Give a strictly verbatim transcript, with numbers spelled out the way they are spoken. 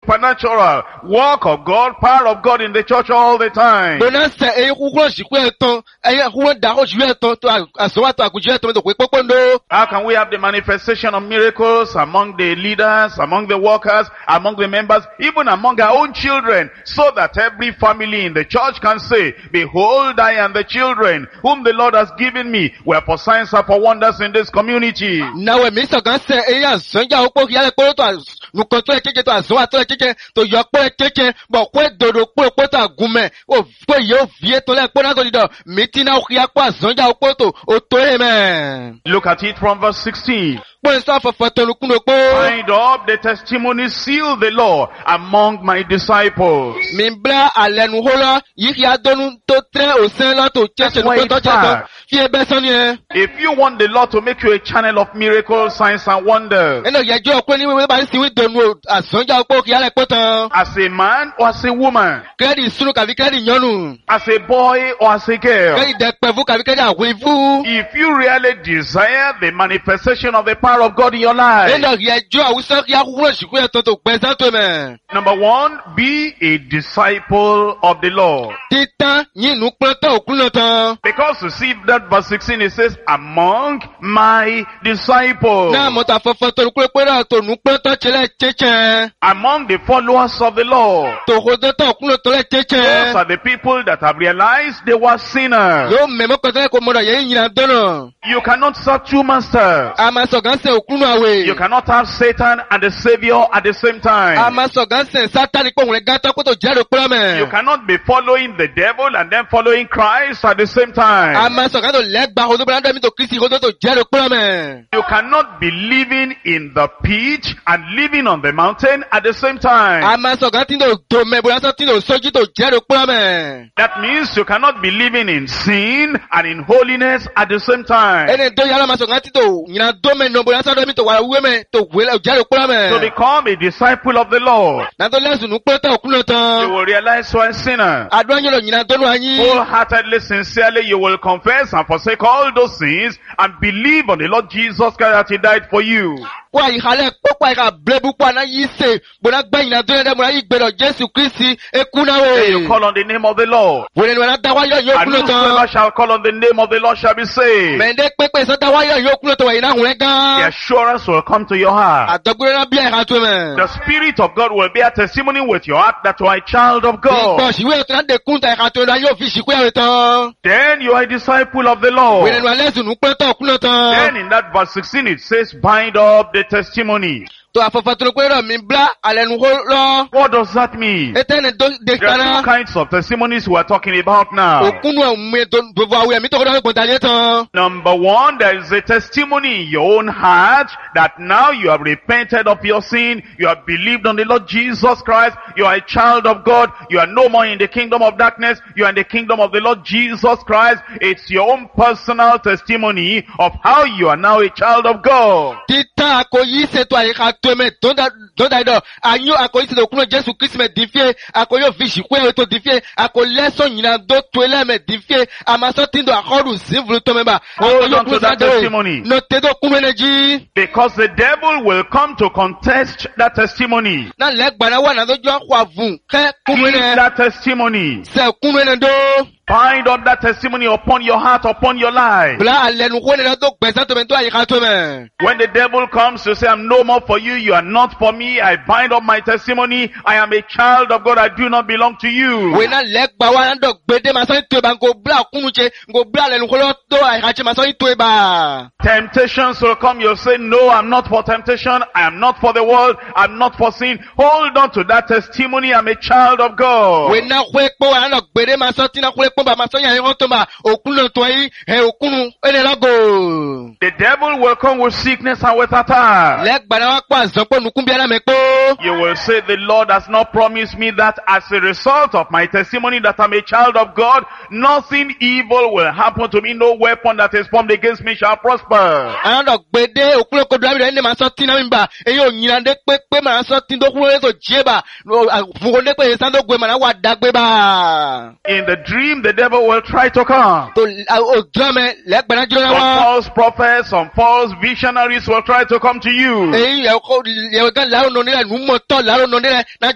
supernatural work of God, power of God in the church all the time. Bonanza e kukulo shikwe eton, e kukulo dako shikwe eton, to asowa to akujiwe eton, to kwepopondo. How can we have the manifestation of miracles among the leaders, among the workers, among the members, even among our own children, so that every family in the church can say, behold, I and the children whom the Lord has given me were for signs and for wonders in this community. Nawe miso ganse e ya sonja okpo yale kporo to nukoto e keke to asowa to e keke to yokpo e keke bo kwe dodo kpo kpo to agume o kwe yo vie to le kpo na godido mitina o ya kpo sonja okpo to o to amen. Look at it from verse sixteen. Find up the testimony, seal the law among my disciples. That's why it's hard. If you want the Lord to make you a channel of miracles, signs and wonders, as a man or as a woman, as a boy or as a girl, if you really desire the manifestation of the power of God in your life, number one, be a disciple of the Lord. Because you see that verse sixteen, it says, among my disciples. Among the followers of the Lord. Those are the people that have realized they were sinners. You cannot serve two masters. You cannot have Satan and the Savior at the same time. You cannot be following the devil and then following Christ at the same time. You cannot be living in the pit and living on the mountain at the same time. That means you cannot be living in sin and in holiness at the same time. To become a disciple of the Lord, you will realize you are a sinner. Wholeheartedly, sincerely, you will confess and forsake all those sins and believe on the Lord Jesus Christ that He died for you. Then you call on the name of the Lord. And whosoever shall call on the name of the Lord shall be saved. The assurance will come to your heart. The Spirit of God will bear testimony with your heart that you are a child of God. Then you are a disciple of the Lord. Then in that verse sixteen it says, bind up the testimony. What does that mean? There are two kinds of testimonies we are talking about now. Number one, there is a testimony in your own heart that now you have repented of your sin, you have believed on the Lord Jesus Christ, you are a child of God, you are no more in the kingdom of darkness, you are in the kingdom of the Lord Jesus Christ. It's your own personal testimony of how you are now a child of God. Hold on to that testimony. Because the devil will come to contest that testimony. Keep that testimony. Bind up that testimony upon your heart, upon your life. When the devil comes to say, I'm no more for you, you are not for me, I bind up my testimony, I am a child of God, I do not belong to you. Temptations will come, you'll say, no, I'm not for temptation, I am not for the world, I'm not for sin. Hold on to that testimony, I'm a child of God. The devil will come with sickness and with attack. You will say, the Lord has not promised me that as a result of my testimony that I'm a child of God, nothing evil will happen to me, no weapon that is formed against me shall prosper. In the dream, the devil will try to come. Some false prophets, some false visionaries will try to come to you.